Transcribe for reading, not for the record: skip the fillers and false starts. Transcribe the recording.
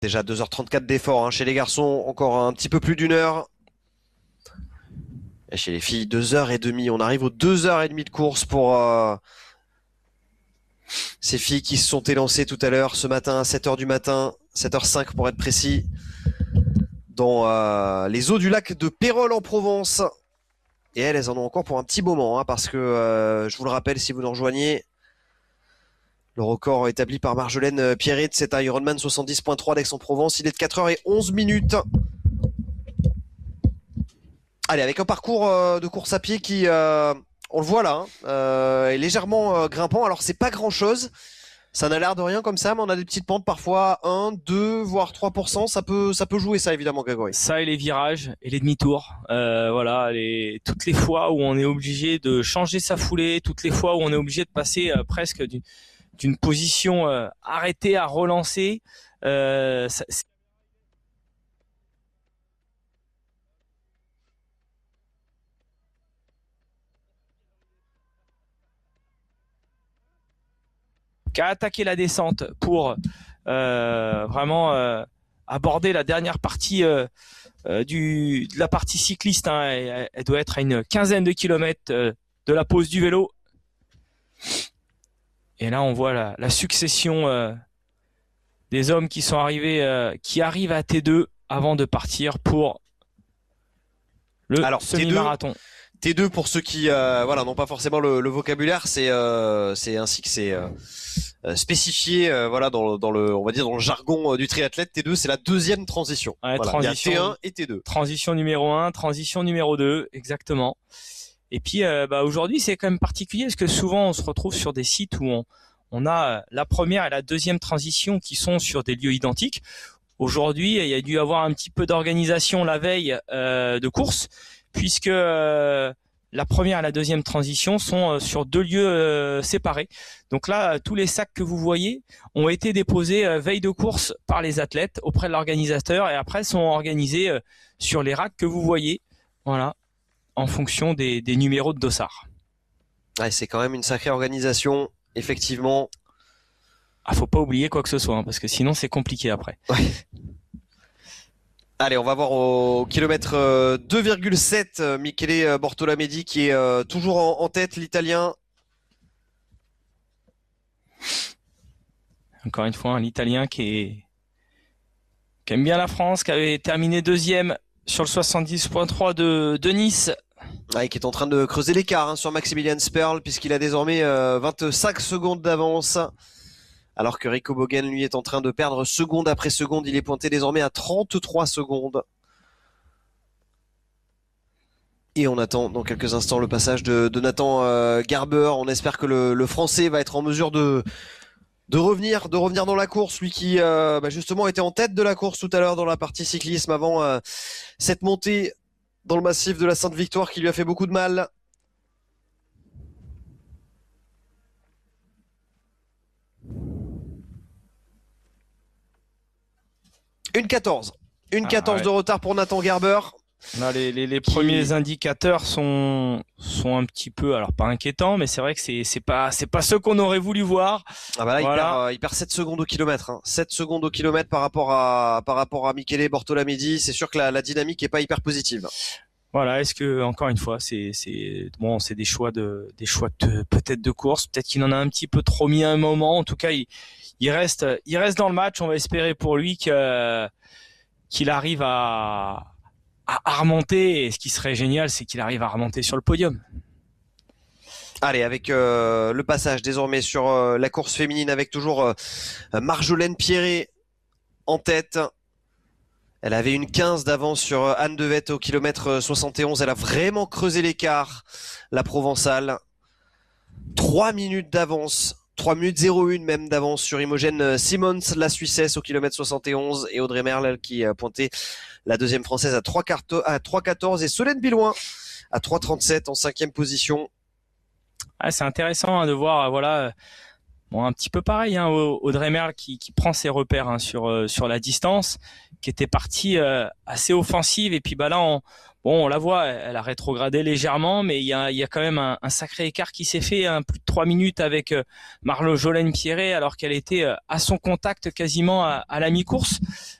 Déjà 2h34 d'effort chez les garçons, encore un petit peu plus d'une heure. Et chez les filles, 2h30. On arrive aux 2h30 de course pour ces filles qui se sont élancées tout à l'heure, ce matin à 7h du matin, 7h05 pour être précis, dans les eaux du lac de Pérols en Provence. Et elles en ont encore pour un petit moment, parce que, je vous le rappelle, si vous nous rejoignez, le record établi par Marjolaine Pierret, c'est un Ironman 70.3 d'Aix-en-Provence. Il est de 4h11. Allez, avec un parcours de course à pied qui, on le voit là, est légèrement grimpant. Alors, c'est pas grand-chose. Ça n'a l'air de rien comme ça, mais on a des petites pentes parfois, 1, 2, voire 3%. Ça peut jouer ça, évidemment, Grégory. Ça et les virages et les demi-tours. Voilà, toutes les fois où on est obligé de changer sa foulée, toutes les fois où on est obligé de passer presque d'une position arrêtée à relancer. Qu'à attaquer la descente pour vraiment aborder la dernière partie de la partie cycliste. Elle doit être à une quinzaine de kilomètres de la pause du vélo. Et là, on voit la succession des hommes qui sont arrivés, qui arrivent à T2 avant de partir pour le semi-marathon. T2 pour ceux qui n'ont pas forcément le vocabulaire, c'est ainsi que c'est spécifié dans le on va dire dans le jargon du triathlète. T2 c'est la deuxième transition. Ouais, transition. Il y a T1 et T2. Transition numéro 1, transition numéro 2, exactement. Et puis aujourd'hui c'est quand même particulier parce que souvent on se retrouve sur des sites où on a la première et la deuxième transition qui sont sur des lieux identiques. Aujourd'hui, il y a dû avoir un petit peu d'organisation la veille de course, puisque la première et la deuxième transition sont sur deux lieux séparés. Donc là, tous les sacs que vous voyez ont été déposés veille de course par les athlètes auprès de l'organisateur et après sont organisés sur les racks que vous voyez, voilà, en fonction des numéros de dossard. Ouais, c'est quand même une sacrée organisation, effectivement. Ah, faut pas oublier quoi que ce soit, parce que sinon c'est compliqué après. Ouais. Allez, on va voir au kilomètre 2,7 Michele Bortolamedi qui est toujours en tête, l'Italien. Encore une fois, l'Italien qui aime bien la France, qui avait terminé deuxième sur le 70.3 de Nice. Ouais, qui est en train de creuser l'écart sur Maximilian Sperl, puisqu'il a désormais 25 secondes d'avance. Alors que Rico Bogen, lui, est en train de perdre seconde après seconde. Il est pointé désormais à 33 secondes. Et on attend dans quelques instants le passage de Nathan Garber. On espère que le Français va être en mesure de revenir dans la course. Lui qui justement était en tête de la course tout à l'heure dans la partie cyclisme avant cette montée dans le massif de la Sainte-Victoire qui lui a fait beaucoup de mal. Une 14 de retard pour Nathan Garber. Là, les premiers indicateurs sont un petit peu, alors pas inquiétants, mais c'est vrai que c'est pas ce qu'on aurait voulu voir. Ah bah là, voilà. Il perd 7 secondes au kilomètre. 7 secondes au kilomètre par rapport à Michele Bortolamedi. C'est sûr que la dynamique est pas hyper positive. Voilà, est-ce que encore une fois, c'est des choix peut-être de course, peut-être qu'il en a un petit peu trop mis à un moment. En tout cas, il reste dans le match. On va espérer pour lui qu'il arrive à remonter. Et ce qui serait génial, c'est qu'il arrive à remonter sur le podium. Allez, avec le passage désormais sur la course féminine, avec toujours Marjolaine Pierret en tête. Elle avait une 15 d'avance sur Anne Devette au kilomètre 71. Elle a vraiment creusé l'écart, la Provençale. 3 minutes d'avance. 3 minutes 01 même d'avance sur Imogen Simmons, la Suissesse au kilomètre 71, et Audrey Merle qui a pointé la deuxième française à 3,14 et Solène Billouin à 3,37 en cinquième position. Ah, c'est intéressant de voir, voilà, Bon, un petit peu pareil, hein, Audrey Merle qui prend ses repères hein, sur la distance, qui était partie assez offensive et puis bah là on la voit, elle a rétrogradé légèrement, mais il y a quand même un sacré écart qui s'est fait, hein, plus de 3 minutes avec Marjolaine Pierret alors qu'elle était à son contact quasiment à la mi-course.